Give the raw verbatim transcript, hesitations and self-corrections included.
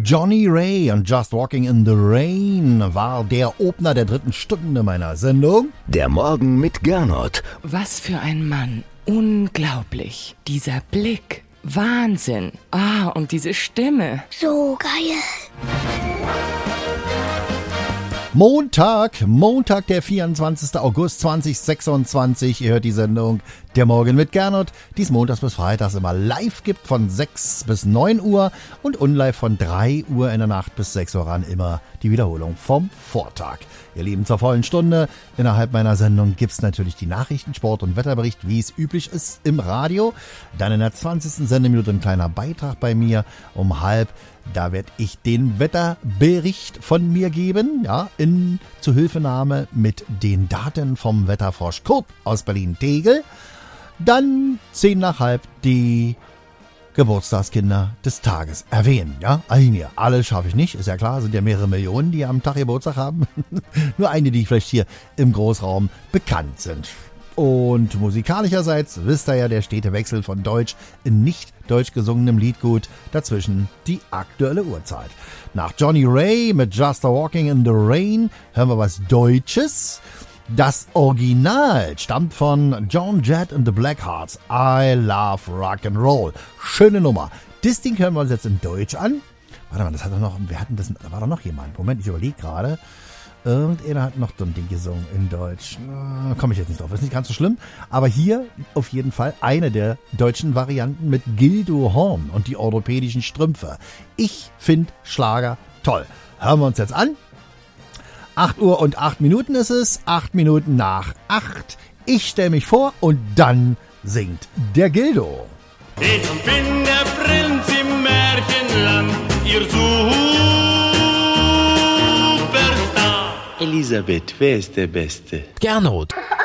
Johnny Ray und Just Walking in the Rain war der Opener der dritten Stunde meiner Sendung. Der Morgen mit Gernot. Was für ein Mann. Unglaublich. Dieser Blick. Wahnsinn. Ah, und diese Stimme. So geil. Montag, Montag, der vierundzwanzigster August zweitausendsechsundzwanzig. Ihr hört die Sendung Der Morgen mit Gernot, die es montags bis freitags immer live gibt von sechs bis neun Uhr und unlive von drei Uhr in der Nacht bis sechs Uhr ran, immer die Wiederholung vom Vortag. Ihr Lieben, zur vollen Stunde innerhalb meiner Sendung gibt's natürlich die Nachrichten, Sport und Wetterbericht, wie es üblich ist im Radio. Dann in der zwanzigsten Sendeminute ein kleiner Beitrag bei mir um halb. Da werde ich den Wetterbericht von mir geben, ja, in Zuhilfenahme mit den Daten vom Wetterfrosch Kurt aus Berlin-Tegel. Dann zehn nach halb die Geburtstagskinder des Tages erwähnen, ja. Einige, alle schaffe ich nicht, ist ja klar, sind ja mehrere Millionen, die am Tag Geburtstag haben. Nur einige, die vielleicht hier im Großraum bekannt sind. Und musikalischerseits, wisst ihr ja, der stete Wechsel von Deutsch in nicht deutsch gesungenem Liedgut, dazwischen die aktuelle Uhrzeit. Nach Johnny Ray mit Just a Walking in the Rain hören wir was Deutsches. Das Original stammt von Joan Jett and the Blackhearts. I Love Rock and Roll. Schöne Nummer. Das Ding hören wir uns jetzt in Deutsch an. Warte mal, das hat doch noch, wir hatten das, da war doch noch jemand. Moment, ich überlege gerade. Irgendeiner hat noch so ein Ding gesungen in Deutsch. Äh, Komme ich jetzt nicht drauf, ist nicht ganz so schlimm. Aber hier auf jeden Fall eine der deutschen Varianten mit Gildo Horn und die orthopädischen Strümpfe. Ich finde Schlager toll. Hören wir uns jetzt an. acht Uhr und acht Minuten ist es. acht Minuten nach acht. Ich stelle mich vor und dann singt der Gildo. Ich bin der Prinz im Märchenland, ihr Superstar. Elisabeth, wer ist der Beste? Gernot.